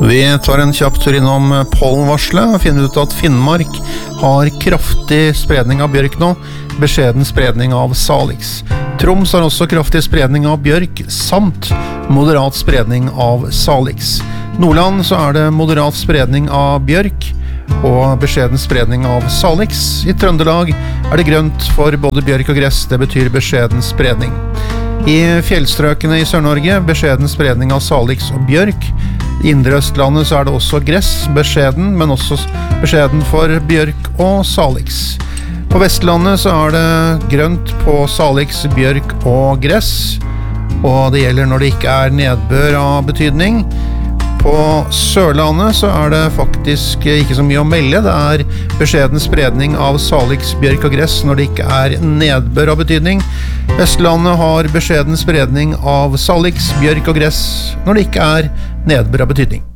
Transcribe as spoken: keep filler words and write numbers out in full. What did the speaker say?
Vi tar en kjapp tur innom pollenvarslet og finner ut at Finnmark har kraftig spredning av bjørk nå, beskjeden spredning av salix. Troms har også kraftig spredning av bjørk, samt moderat spredning av salix. Nordland så er det moderat spredning av bjørk og beskjeden spredning av salix. I Trøndelag er det grønt for både bjørk og gress, det betyr beskjeden spredning. I fjellstrøkene i Sør-Norge beskjeden spredning av salix og bjørk. I Indre Østlandet så er det også gress, beskjeden, men også beskjeden for bjørk og salix. På Vestlandet så er det grønt på salix, bjørk og gress, og det gjelder når det ikke er nedbør av betydning. På Sørlandet så er det faktisk ikke så mye å melde, det er beskjeden spredning av salix, bjørk og gress når det ikke er nedbør av betydning. Østlandet har beskjeden spredning av salix, bjørk og gress når det ikke er nedbør av betydning.